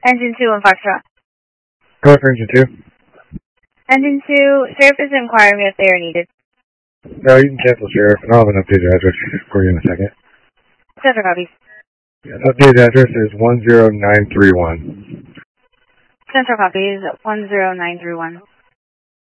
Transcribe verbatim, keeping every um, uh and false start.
Engine two on Foxtrot. Go for engine two. Engine two, Sheriff is inquiring if they are needed. No, you can cancel Sheriff, and I'll have an updated address for you in a second. Central copies. Yeah, the updated address is one zero nine three one. Central copies, one zero nine three one.